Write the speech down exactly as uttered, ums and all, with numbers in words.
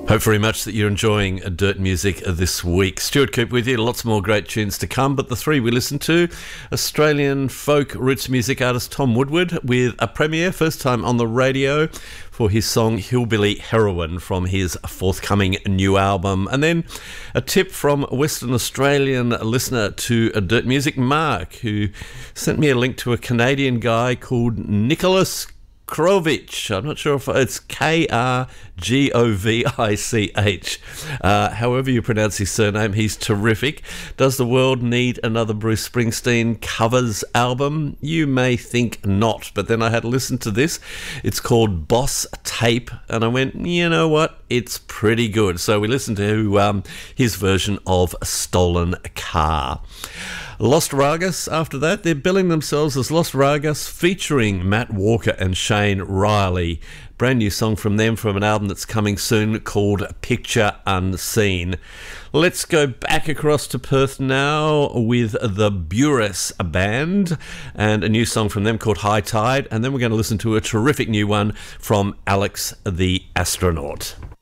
Hope very much that you're enjoying Dirt Music this week. Stuart Coop with you. Lots more great tunes to come, but the three we listened to: Australian folk roots music artist Tom Woodward with a premiere, first time on the radio, for his song Hillbilly Heroine from his forthcoming new album. And then a tip from Western Australian listener to Dirt Music, Mark, who sent me a link to a Canadian guy called Nicholas Krovich. I'm not sure if it's K R G O V I C H. Uh, however you pronounce his surname, he's terrific. Does the world need another Bruce Springsteen covers album? You may think not, but then I had to listen to this. It's called Boss Tape, and I went, you know what? It's pretty good. So we listened to um, his version of Stolen Car. Lost Ragas, after that, they're billing themselves as Lost Ragas, featuring Matt Walker and Shane Riley. Brand new song from them from an album that's coming soon called Picture Unseen. Let's go back across to Perth now with the Buress Band and a new song from them called High Tide, and then we're going to listen to a terrific new one from Alex the Astronaut.